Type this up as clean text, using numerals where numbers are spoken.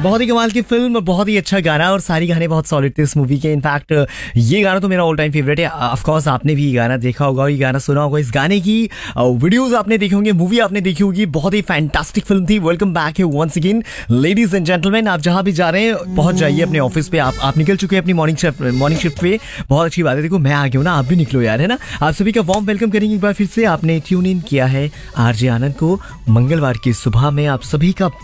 बहुत ही कमाल की फिल्म, बहुत ही अच्छा गाना और सारी गाने बहुत सॉलिड थे इस मूवी के। इनफैक्ट ये गाना तो मेरा ऑल टाइम फेवरेट है। ऑफ कोर्स आपने भी ये गाना देखा होगा और ये गाना सुना होगा। इस गाने की वीडियोस आपने देखी होंगी, मूवी आपने देखी होगी। बहुत ही फैंटास्टिक फिल्म थी। वेलकम बैक है once again ladies and gentleman. आप जहां भी जा रहे हैं पहुंच जाइए अपने ऑफिस पे। आप निकल चुके हैं अपनी मॉर्निंग शिफ्ट पे, बहुत अच्छी बात है। देखो मैं आ गया हूं ना, आप भी निकलो यार, है ना। आप सभी का वार्म वेलकम करेंगे एक बार फिर से। आपने ट्यून इन किया है आरजे आनंद को। मंगलवार की सुबह में आप सभी का